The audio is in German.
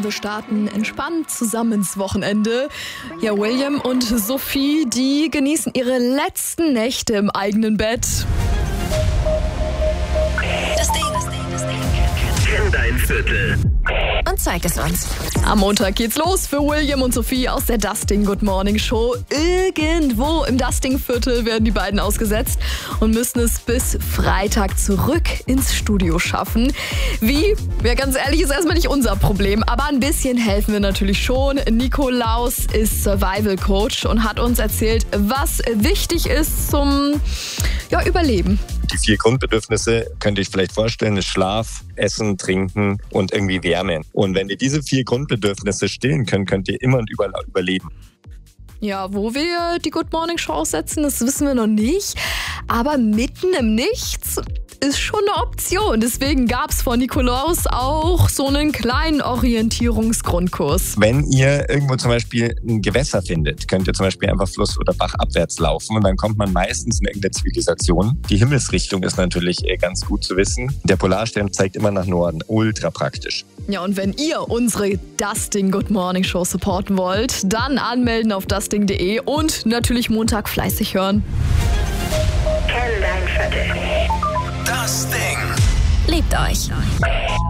Wir starten entspannt zusammen ins Wochenende. Ja, William und Sophie, die genießen ihre letzten Nächte im eigenen Bett. Das Ding. Kenn dein Viertel. Und zeig es uns. Am Montag geht's los für William und Sophie aus der Dustin Good Morning Show. Irgendwo im Dustin-Viertel werden die beiden ausgesetzt und müssen es bis Freitag zurück ins Studio schaffen. Wie? Ja, ganz ehrlich, ist erstmal nicht unser Problem, aber ein bisschen helfen wir natürlich schon. Nikolaus ist Survival Coach und hat uns erzählt, was wichtig ist zum Überleben. Die 4 Grundbedürfnisse könnt ihr euch vielleicht vorstellen, ist Schlaf, Essen, Trinken und irgendwie Wärme. Und wenn ihr diese 4 Grundbedürfnisse stillen könnt, könnt ihr immer und überall überleben. Ja, wo wir die Good Morning Show aussetzen, das wissen wir noch nicht. Aber mitten im Nichts ist schon eine Option. Deswegen gab es von Nikolaus auch so einen kleinen Orientierungsgrundkurs. Wenn ihr irgendwo zum Beispiel ein Gewässer findet, könnt ihr zum Beispiel einfach Fluss- oder Bachabwärts laufen und dann kommt man meistens in irgendeine Zivilisation. Die Himmelsrichtung ist natürlich ganz gut zu wissen. Der Polarstern zeigt immer nach Norden. Ultra praktisch. Ja, und wenn ihr unsere Dustin Good Morning Show supporten wollt, dann anmelden auf dustin.de und natürlich Montag fleißig hören. Kenn dein Viertel. Liebt euch.